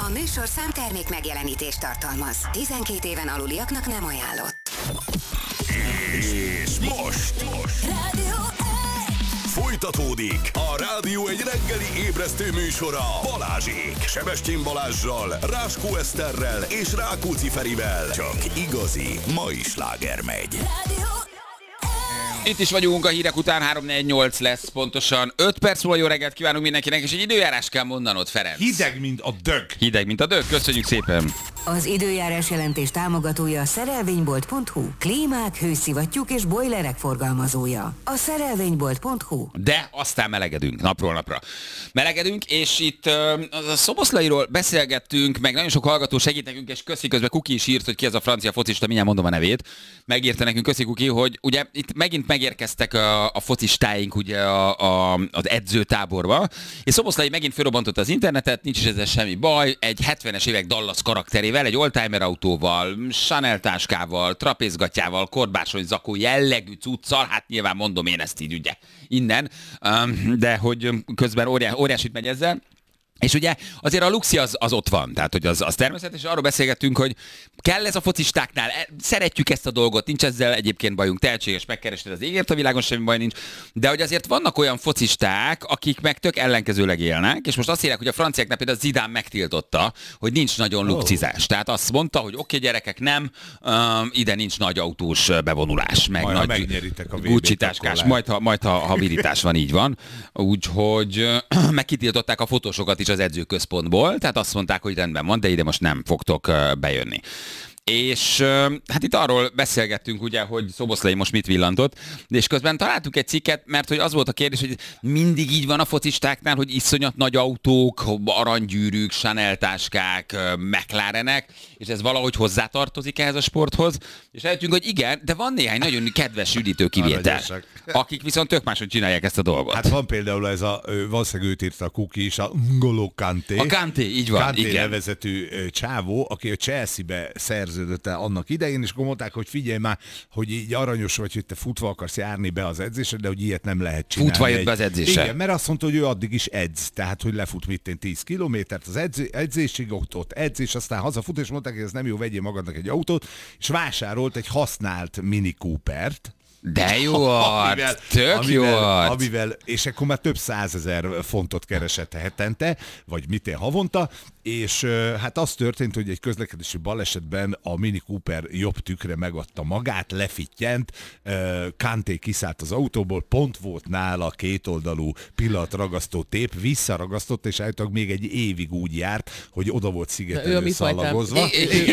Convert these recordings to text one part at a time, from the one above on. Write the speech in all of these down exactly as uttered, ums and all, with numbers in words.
A műsorszám termék megjelenítést tartalmaz. tizenkét éven aluliaknak nem ajánlott. És most, most. Rádió Folytatódik a Rádió egy reggeli ébresztő műsora Balázsék, Sebestyén Balázssal, Ráskó Eszterrel és Rákóczi Ferivel. Csak igazi mai sláger megy. Rádió Itt is vagyunk a hírek után, három négy nyolc lesz pontosan. öt perc múlva jó reggelt kívánunk mindenkinek, és egy időjárás kell mondanod, Ferenc. Hideg, mint a dög. Hideg, mint a dög. Köszönjük szépen. Az időjárás jelentés támogatója a szerelvénybolt pont hu. Klímák, hőszivattyúk és bojlerek forgalmazója. A szerelvénybolt pont hu. De aztán melegedünk napról napra. Melegedünk, és itt uh, az a Szoboszlairól beszélgettünk, meg nagyon sok hallgató segít nekünk, és köszi, közben Kuki is írt, hogy ki az a francia focista, mindjárt mondom a nevét. Megírta nekünk, köszi Kuki, hogy ugye itt megint megérkeztek a, a focistáink ugye a, a, az edzőtáborba, és Szoboszlai megint felrobbantotta az internetet, nincs is ezzel semmi baj, egy hetvenes évek Dallas karakterével, egy oldtimer autóval, Chanel táskával, trapézgatjával, korbársony zakó jellegű cuccal, hát nyilván mondom én ezt így ugye innen, de hogy közben óriás, óriásit megy ezzel. És ugye azért a luxi az, az ott van, tehát hogy az, az természetes, és arról beszélgettünk, hogy kell ez a focistáknál, szeretjük ezt a dolgot, nincs ezzel egyébként bajunk, tehetséges, megkerested az égért a világon, semmi baj nincs, de hogy azért vannak olyan focisták, akik meg tök ellenkezőleg élnek, és most azt írják, hogy a franciáknál például Zidane megtiltotta, hogy nincs nagyon lukcizás. Tehát azt mondta, hogy oké, okay, gyerekek, nem, um, ide nincs nagy autós bevonulás, meg majd, nagy Gucci táskás, majd ha, majd ha, ha virítás van, így van. Úgyhogy meg kitiltották a fotósokat is az edzőközpontból, tehát azt mondták, hogy rendben van, de ide most nem fogtok bejönni. És hát itt arról beszélgettünk ugye, hogy Szoboszlai most mit villantott, de és közben találtuk egy cikket, mert hogy az volt a kérdés, hogy mindig így van a focistáknál, hogy iszonyat nagy autók, aranygyűrűk, Chanel táskák, McLarenek, és ez valahogy hozzátartozik ehhez a sporthoz, és eljöttünk, hogy igen, de van néhány nagyon kedves üdítő kivétel, akik viszont tök máshogy csinálják ezt a dolgot. Hát van például ez a, valószínűleg őt írta a Kuki is, a N'Golo Kanté. A Kanté, így van, Kanté igen. nevezetű csávó, aki a Chelsea-be szerződött el annak idején, és akkor mondták, hogy figyelj már, hogy így aranyos vagy, hogy te futva akarsz járni be az edzésre, de hogy ilyet nem lehet csinálni. Futva jött be az edzésre. Igen, mert azt mondta, hogy ő addig is edz, tehát hogy lefut mittén tíz kilométert az edz, edzésig, ott, ott edz, és aztán hazafut, és mondták, hogy ez nem jó, vegyél magadnak egy autót, és vásárolt egy használt Mini Coopert, de jó arc, tök amivel, jó arc. Amivel, és akkor már több százezer fontot keresett hetente, vagy mitén havonta, és hát az történt, hogy egy közlekedési balesetben a Mini Cooper jobb tükre megadta magát, lefittyent, Kanté kiszállt az autóból, pont volt nála kétoldalú pillanatragasztó tép, visszaragasztott, és állítólag még egy évig úgy járt, hogy oda volt szigetelő szalagozva.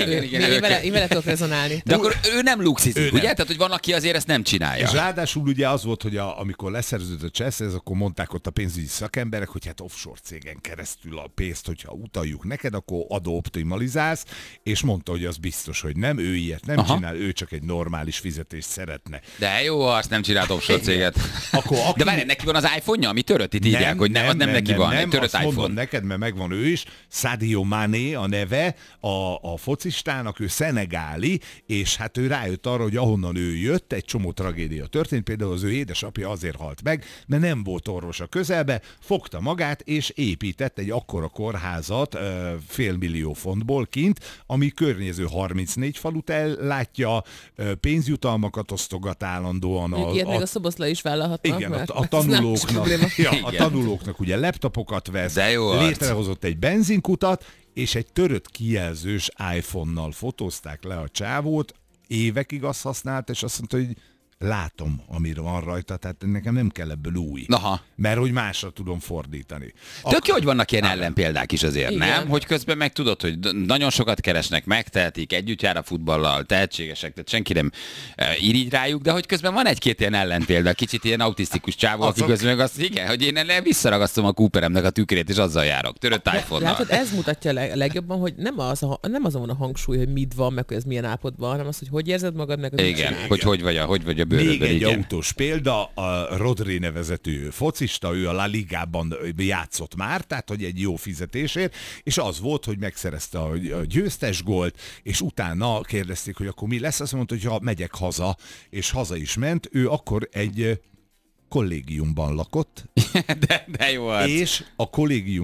Én vele tudok rezonálni. De akkor ő nem luxizik, ő ugye? Nem. Tehát, hogy van, aki azért ezt nem csinálja. És ráadásul ugye az volt, hogy a, amikor leszerződött a Chelsea, akkor mondták ott a pénzügyi szakemberek, hogy hát offshore cégen keresztül a pénzt, hogyha utaljuk neked, akkor adóoptimalizálsz, és mondta, hogy az biztos, hogy nem, ő ilyet nem Aha. csinál, ő csak egy normális fizetést szeretne. De jó, azt nem csinált offshore céget. Akkor, aki... De várj, neki van az iPhone-ja, ami törött, itt írják, hogy nem, nem, az nem, nem neki van, nem, egy törött azt iPhone. mondom neked, mert megvan ő is, Sadio Mané a neve, a, a focistának, ő szenegáli, és hát ő rájött arra, hogy ahonnan ő jött, egy csomó tragédia történt, például az ő édesapja azért halt meg, mert nem volt orvos a közelbe, fogta magát, és épített egy akkora kórházat félmillió fontból kint, ami környező harmincnégy falut ellátja, pénzjutalmakat osztogat állandóan. A, ilyet a, még a Szoboszlai is vállalhatnak. Igen, mert a, a tanulóknak, ja, a Igen. tanulóknak ugye laptopokat vesz, De jó létrehozott egy benzinkutat, és egy törött kijelzős iPhone-nal fotózták le a csávót, évekig azt használt, és azt mondta, hogy látom, amire van rajta, tehát nekem nem kell ebből új. Aha. Mert hogy másra tudom fordítani. Tök jó, hogy vannak ilyen ellenpéldák is azért, Igen. nem? Hogy közben meg tudod, hogy nagyon sokat keresnek, megtehetik, együtt jár a futballal, tehetségesek, tehát senki nem e, irigy rájuk, de hogy közben van egy-két ilyen ellenpélda, kicsit ilyen autisztikus csávó, aki közben meg azt, igen, hogy én visszaragasztom a Cooperemnek a tükrét, és azzal járok, törött iPhone-nal. Látod, ez mutatja leg, legjobban, hogy nem, az a, nem azon van a hangsúly, hogy mit van, meg hogy ez milyen állapotban, hanem az, hogy hogy érzed magad, meg hogy Igen, hogy hogy vagy a, hogy vagy a bőrödben, Még egy igen. autós példa, a Rodri nevezetű focista, ő a La Ligában játszott már, tehát hogy egy jó fizetésért, és az volt, hogy megszerezte a győztes gólt, és utána kérdezték, hogy akkor mi lesz, azt mondta, hogy ha megyek haza, és haza is ment, ő akkor egy kollégiumban lakott, de, de jó arc. és a kollégium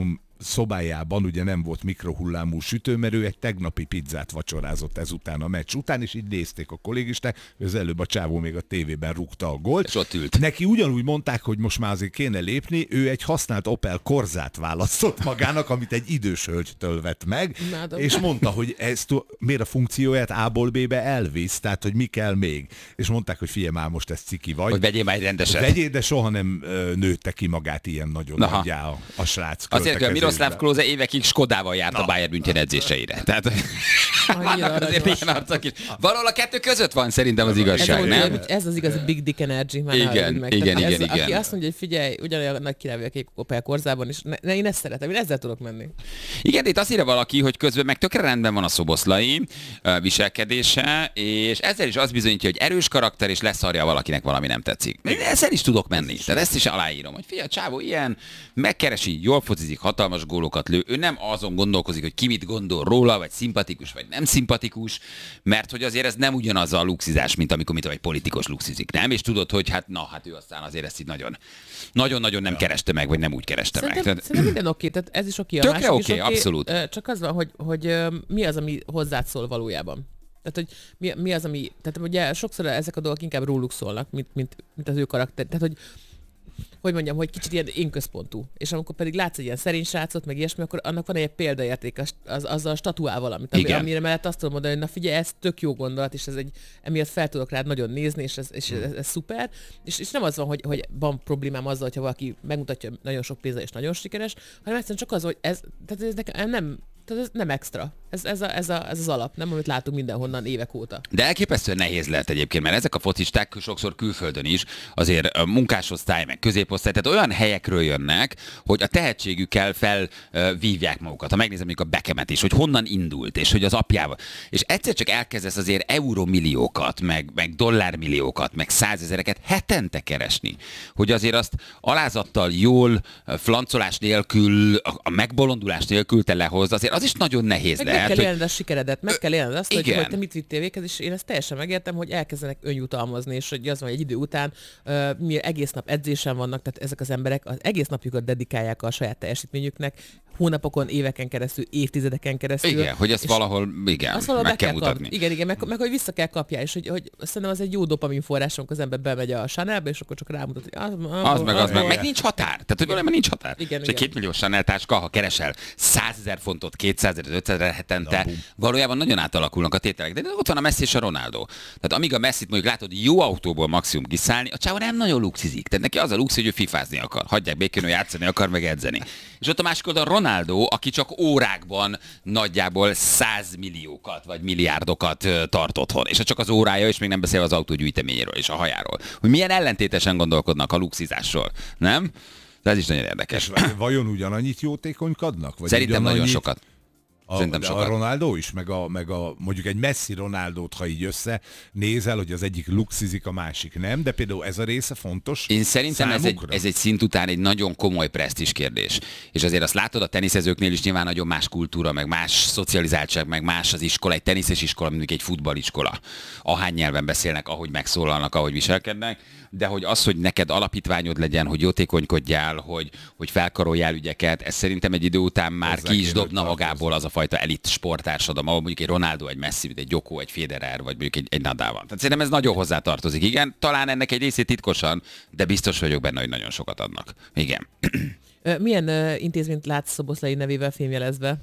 szobájában ugye nem volt mikrohullámú sütő, mert ő egy tegnapi pizzát vacsorázott ezután a meccs után, és így nézték a kollégisták, hogy az előbb a csávó még a tévében rúgta a gólt. És ott ült. Neki ugyanúgy mondták, hogy most már azért kéne lépni, ő egy használt Opel Corzát választott magának, amit egy idős hölgytől vett meg, Imádom. és mondta, hogy ezt miért a funkcióját A-ból B-be elvisz, tehát hogy mi kell még. És mondták, hogy figyelj már, most ez ciki vagy. Hogy vegyél már egy rendeset. Vegyél, de soha nem ö, nőtte ki magát ilyen nagyon Aha. nagyjá a, a srác. Azért, hogy a Miroslav költekezésben. Klose évekig Skodával járt a Bayern München edzéseire. Tehát Annyira vannak azért aranyos. ilyen arcok is. Valahol a kettő között van szerintem az Ez, igazság, a, nem? ez az igazi big dick energy. Már Igen, ne haragudj meg. igen, Tehát igen, ez, igen. Aki azt mondja, hogy figyelj, ugyanolyan nagy király a kék Opel Corzában, és ne, ne, én ezt szeretem, én ezzel tudok menni. Igen, de itt azt írja valaki, hogy közben meg tökre rendben van a Szoboszlai ö, viselkedése, és ezzel is az bizonyítja, hogy erős karakter, és leszarja valakinek valami nem tetszik. De ezzel is tudok menni. Tehát ezt is aláírom, hogy figyelj, csávó ilyen, megkeresi, jól focizik, hatalmas gólokat lő. Ő nem azon gondolkozik, hogy ki mit gondol róla, vagy szimpatikus, vagy nem szimpatikus, mert hogy azért ez nem ugyanaz a luxizás, mint amikor mint egy politikus luxizik, nem? És tudod, hogy hát na, hát ő aztán azért ezt így nagyon, nagyon-nagyon nem kereste meg, vagy nem úgy kereste meg. Szerintem, Tehát, szerintem minden oké, tehát ez is oké, a Tökre másik is oké, oké, abszolút. ö, Csak az van, hogy, hogy ö, mi az, ami hozzád szól valójában. Tehát, hogy mi, mi az, ami... Tehát ugye sokszor ezek a dolgok inkább róluk szólnak, mint, mint, mint az ő karakter. Tehát, hogy hogy mondjam, hogy kicsit ilyen én központú. És amikor pedig látsz egy ilyen szerény srácot, meg ilyesmi, akkor annak van egy példaérték az, az, azzal a statuával, amit, ami, amire mellett azt tudom mondani, hogy na figyelj, ez tök jó gondolat, és ez egy, emiatt fel tudok rád nagyon nézni, és ez, és ez, ez szuper. És, és nem az van, hogy, hogy van problémám azzal, hogyha valaki megmutatja nagyon sok pénzzel és nagyon sikeres, hanem egyszerűen csak az, hogy ez, tehát ez nekem nem, tehát ez nem extra. Ez, ez, a, ez, a, ez az alap, nem, amit látunk mindenhonnan évek óta. De elképesztően nehéz lehet egyébként, mert ezek a focisták sokszor külföldön is azért a munkásosztály, meg középosztály, tehát olyan helyekről jönnek, hogy a tehetségükkel felvívják magukat. Ha megnézem mondjuk a Beckhamet is, hogy honnan indult, és hogy az apjával. És egyszer csak elkezdesz azért euromilliókat, meg, meg dollármilliókat, meg százezereket hetente keresni. Hogy azért azt alázattal, jól, flancolás nélkül, a, a megbolondulás nélkül te lehozd, azért az is nagyon nehéz Meg, lehet. meg kell hogy... élned a sikeredet, meg kell élned azt, hogy, igen. hogy te mit vittél véghez, és én ezt teljesen megértem, hogy elkezdenek önjutalmazni, és hogy az van, hogy egy idő után uh, mi egész nap edzésen vannak, tehát ezek az emberek az egész napjukat dedikálják a saját teljesítményüknek, hónapokon, éveken keresztül, évtizedeken keresztül. Igen, hogy ezt valahol, igen, azt valahol meg kell kap- mutatni. Igen, igen, meg, meg hogy vissza kell kapja, és hogy, hogy szerintem az egy jó dopamin forrás, amikor az ember bemegy a Chanelbe, és akkor csak rámutat, hogy az, Az meg, az meg. Meg nincs határ. Tehát, hogy valójában nincs határ. Igen, és egy igen. két milliós Chanel táska, ha keresel százezer fontot, kétszázezer, ötszázezer hetente, valójában nagyon átalakulnak a tételek. De ott van a Messi és a Ronaldo. Tehát amíg a Messit mondjuk látod jó autóból maximum kiszállni, a csávó nem nagyon luxizik. Tehát neki az a lux, hogy ő fifázni akar. Hagyják békén, hogy játszani akar, meg edzeni. És ott a másik oldalon Ronaldo, aki csak órákban nagyjából százmilliókat vagy milliárdokat ö, tart otthon. És csak az órája, és még nem beszél az autó gyűjteményéről és a hajáról. Hogy milyen ellentétesen gondolkodnak a luxizásról, nem? De ez is nagyon érdekes. És vajon ugyanannyit jótékonykodnak? Vagy Szerintem nagyon ugyanannyit... sokat. A, Szerintem de sokat. a Ronaldo is, meg a, meg a mondjuk egy Messi Ronaldót, ha így összenézel, hogy az egyik luxizik, a másik nem, de például ez a része fontos. Én szerintem ez egy, számukra? ez egy szint után egy nagyon komoly presztízs kérdés. És azért azt látod, a teniszezőknél is nyilván nagyon más kultúra, meg más szocializáltság, meg más az iskola, egy teniszes iskola, mint egy futballiskola. Ahány nyelven beszélnek, ahogy megszólalnak, ahogy viselkednek, de hogy az, hogy neked alapítványod legyen, hogy jótékonykodjál, hogy, hogy felkaroljál ügyeket, ez szerintem egy idő után már Hozzá ki is kéne, dobna hogy magából az a fajta elit sporttársadalom, ahol mondjuk egy Ronaldo, egy Messi, egy Joko, egy Federer, vagy mondjuk egy, egy Nadal van. Tehát szerintem ez nagyon hozzátartozik. Igen, talán ennek egy részét titkosan, de biztos vagyok benne, hogy nagyon sokat adnak. Igen. Ö, Milyen uh, intézményt látsz Szoboszlai nevével fémjelezve?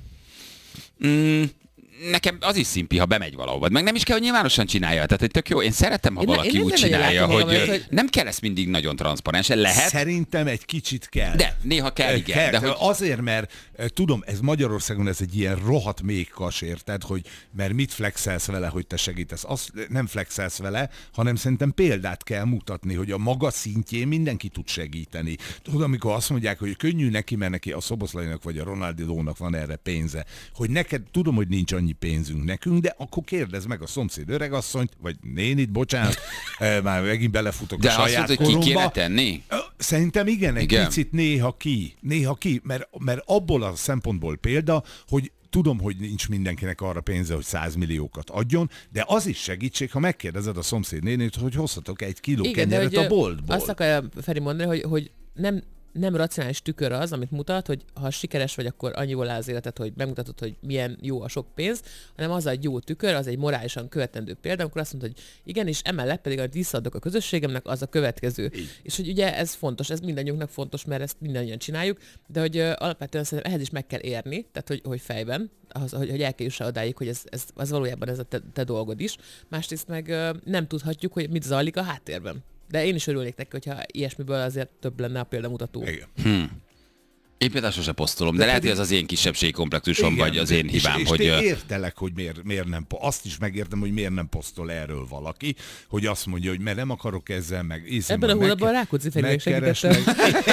Mm, nekem az is szimpi, ha bemegy valahova. Meg nem is kell, hogy nyilvánosan csinálja. Tehát, hogy tök jó. Én szeretem, ha Én ne- valaki én úgy nem nagyon csinálja, látom hogy, magam, hogy, hogy- nem kell ez mindig nagyon transzparensen. Lehet, Szerintem egy kicsit kell. de néha kell, igen. Kell, De hogy... Azért, mert eh, tudom, ez Magyarországon ez egy ilyen rohadt méhkas, érted, hogy mert mit flexelsz vele, hogy te segítesz. Azt nem flexelsz vele, hanem szerintem példát kell mutatni, hogy a maga szintjén mindenki tud segíteni. Tudod, amikor azt mondják, hogy könnyű neki, mert neki a Szoboszlainak vagy a Ronaldinónak van erre pénze, hogy neked, tudom, hogy nincs annyi pénzünk nekünk, de akkor kérdezd meg a szomszéd öregasszonyt, vagy nénit, bocsánat, eh, már megint belefutok De a azt saját mondod, hogy ki koromba. kéne tenni? Ö, Szerintem igen, egy Igen. picit néha ki. Néha ki, mert, mert abból a szempontból példa, hogy tudom, hogy nincs mindenkinek arra pénze, hogy százmilliókat adjon, de az is segítség, ha megkérdezed a szomszéd nénit, hogy hozhatok egy kiló Igen, de kenyeret hogy a boltból. azt akarja Feri mondani, hogy, hogy nem nem racionális tükör az, amit mutat, hogy ha sikeres vagy, akkor annyiból áll az életed, hogy megmutatod, hogy milyen jó a sok pénz, hanem az egy jó tükör, az egy morálisan követendő példa, amikor azt mondod, hogy igen, és emellett pedig, amit visszaadok a közösségemnek, az a következő. Így. És hogy ugye ez fontos, ez mindannyiunknak fontos, mert ezt mindannyian csináljuk, de hogy uh, alapvetően szerintem ehhez is meg kell érni, tehát hogy, hogy fejben, az, hogy, hogy el kell jusni odáig, hogy ez, ez, ez valójában ez a te, te dolgod is. Másrészt meg uh, nem tudhatjuk, hogy mit zajlik a háttérben. De én is örülnék neki, hogyha ilyesmiből azért több lenne a példamutató. Hmm. Én például sose posztolom, de, de lehet, hogy ez az én kisebbségi komplexusom, vagy az én hibám. És, és hogy értelek, hogy miért, miért nem, azt is megértem, hogy miért nem posztol erről valaki, hogy azt mondja, hogy mert nem akarok ezzel meg. Ebben a hónapban a Rákóczi Feri segítettem.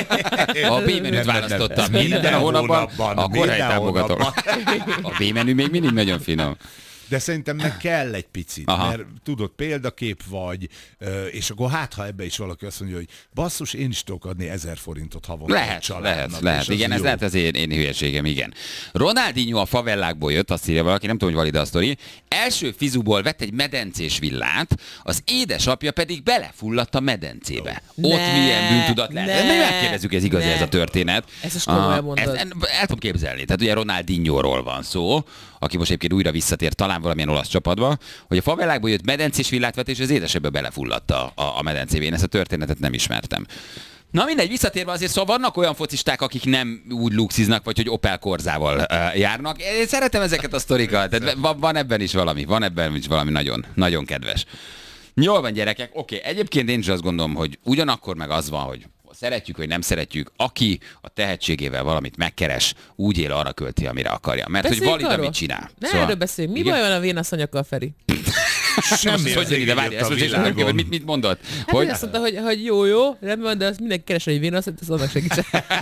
A B-menüt választottam minden a hónapban, a korai támogatom. A B-menü még mindig nagyon finom. De szerintem meg kell egy picit, Aha. mert tudod, példakép vagy, és akkor hát, ha ebbe is valaki azt mondja, hogy basszus, én is tudok adni ezer forintot havonta. Lehet, családnak, lehet, lehet. Igen, ez jó. lehet az én, én hülyeségem, igen. Ronaldinho a favellákból jött, azt írja valaki, nem tudom, hogy valid a sztori. Első fizuból vett egy medencés villát, az édesapja pedig belefulladt a medencébe. Ne, Ott milyen bűntudat lehet. ne, Mi megkérdezzük, ez igaz ne. ez a történet. Ez is komolyan mondod. El tudom képzelni. Tehát ugye Ronaldinho-ról van szó, aki most egyébként újra visszatér talán valamilyen olasz csapatba, hogy a favellákból jött medencés villát vett, és az édesapja belefulladt a, a medencébe. Én ezt a történetet nem ismertem. Na mindegy, visszatérve azért, szóval vannak olyan focisták, akik nem úgy luxiznak, vagy hogy Opel Corzával uh, járnak. Én szeretem ezeket a sztorikat, tehát van, van ebben is valami, van ebben is valami nagyon, nagyon kedves. Jól van, gyerekek, oké, egyébként én is azt gondolom, hogy ugyanakkor meg az van, hogy szeretjük, vagy nem szeretjük, aki a tehetségével valamit megkeres, úgy él, arra költi, amire akarja. Mert Beszéljünk hogy valid, arról. amit csinál. Ne szóval... erről beszéljünk. Mi igen? baj van a vénaszanyakkal, Feri? Semmi Hogy jön ide, várj, ezt most is nem, mit, mit mondott? Hát hogy azt mondta, hogy, hogy jó, jó, rendben, de azt mindenki keres egy vénasszonyt, azt annak segítsen.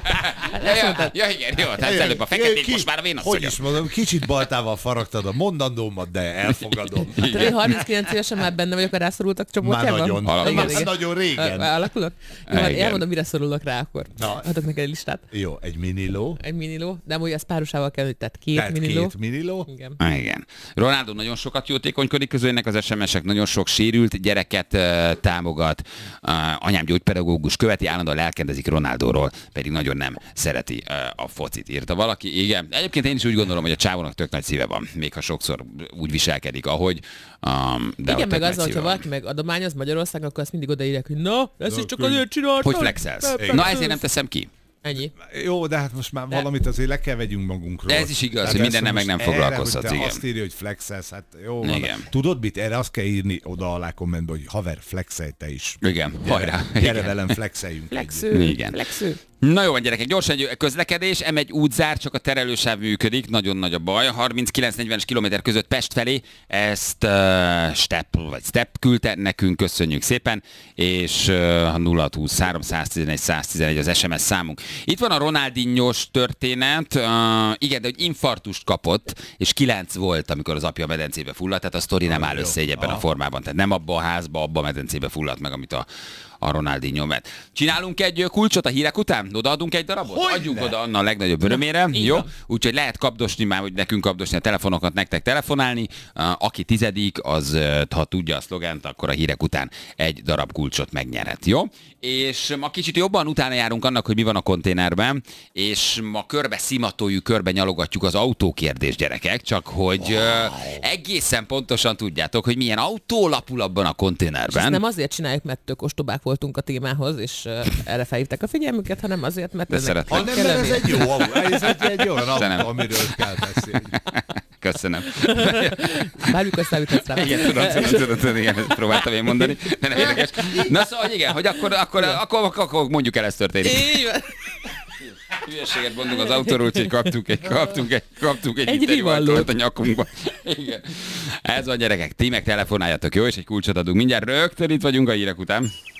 Ja, ja, ja, igen, jó, tehát előbb a feketét, most már a Hogy vénasszonyok. is mondom, kicsit baltával faragtad a mondandómat, de elfogadom. Tehát én harminckilenc évesen már benne vagyok a rászorultak csoportjában. Már nagyon, Alakulsz. igen, nagyon régen. Alakulok? Jó, hát elmondom, mire szorulok rá akkor. Na. Adok neked egy listát. Jó, egy miniló. Egy miniló, de amúgy az párosával kell, hogy tehát két Tehát miniló. két miniló. Igen. Ah, igen. Ronaldo nagyon sokat jótékonykodik, közölnek az es em esek, nagyon sok sérült gyereket uh, támogat. Uh, anyám gyógypedagógus követi, állandóan lelkendezik Ronaldóról, pedig nagyon nem szereti uh, a focit, írta valaki. Igen. Egyébként én is úgy gondolom, hogy a csávónak tök nagy szíve van, még ha sokszor úgy viselkedik, ahogy. Um, de Igen, meg azzal, az, hogyha valaki meg adományoz Magyarországon, akkor azt mindig odaírják, hogy na, ezt is csak azért csináltam. hogy flexelsz. Na ezért nem teszem ki. Ennyi. Jó, de hát most már De- valamit azért le kell vegyünk magunkról. De ez is igaz, Tehát hogy ezt mindennel meg most nem erre, foglalkozhatsz, hogy te igen. Azt írja, hogy flexelsz, hát jó van. Igen. Tudod mit? Erre azt kell írni oda alá kommentbe, hogy haver, flexelj te is. Igen, hajrá. Gyere Igen. velem, flexeljünk. Flexő. Igen. Flexő. Na jó van, gyerekek, gyorsan egy közlekedés, em egy útzár, csak a terelősáv működik, nagyon nagy a baj, harminckilenc negyvenes kilométer között Pest felé, ezt uh, Step, vagy Step küldte nekünk, köszönjük szépen, és uh, nulla húsz három száztizenegy száztizenegy az es em es számunk. Itt van a Ronaldinho-s történet, uh, igen, de hogy infarktust kapott, és kilenc volt, amikor az apja a medencébe fulladt, tehát a sztori nem áll össze egy ebben a formában, tehát nem abba a házba, abba a medencébe fulladt meg, amit a a Ronaldinho vett. Csinálunk egy kulcsot a hírek után? Odaadunk egy darabot? Hogyne? Adjuk oda Anna a legnagyobb örömére. így Jó? van. Úgyhogy lehet kapdosni már, hogy nekünk kapdosni a telefonokat, nektek telefonálni. Uh, Aki tizedik, az, uh, ha tudja a szlogent, akkor a hírek után egy darab kulcsot megnyerhet. Jó? És ma kicsit jobban utána járunk annak, hogy mi van a konténerben, és ma körbe szimatoljuk, körbe nyalogatjuk az autókérdés, gyerekek, csak hogy uh, egészen pontosan tudjátok, hogy milyen autó lapul abban a És konténerben. ezt nem azért csináljuk, mert tök ostobák voltunk a témához, és uh, erre felhívták a figyelmüket, hanem azért, mert De ennek szeretlek. Ha nem, kell mert ez lenni. egy jó autó. Ez egy, egy olyan Köszönöm. autó, amiről kell beszélni. Köszönöm. Bármikor számíthatsz rá. Igen, tudom, tudom, tudom, tudom, igen, ezt próbáltam én mondani, de nem érdekes. Na szóval igen, hogy akkor, akkor, akkor, akkor, akkor mondjuk el, ez történik. Így van. Hülyeséget mondunk az autóról, úgyhogy kaptunk egy, kaptunk egy, kaptunk egy, Egy itteni rivallót. vajtort a nyakunkba. Igen. Ez van, gyerekek, ti meg telefonáljatok, jó? És egy kulcsot adunk mindjárt. Rögtön itt vagyunk a hírek után.